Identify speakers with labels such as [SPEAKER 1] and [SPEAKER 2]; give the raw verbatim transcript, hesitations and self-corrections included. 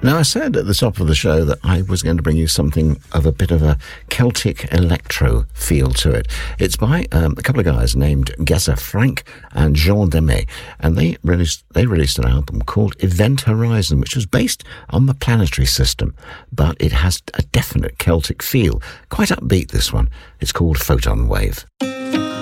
[SPEAKER 1] Now, I said at the top of the show that I was going to bring you something of a bit of a Celtic electro feel to it. It's by um, a couple of guys named Geza Frank and Jean Demet, and they released they released an album called Event Horizon, which was based on the planetary system, but it has a definite Celtic feel. Quite upbeat, this one. It's called Photon Wave.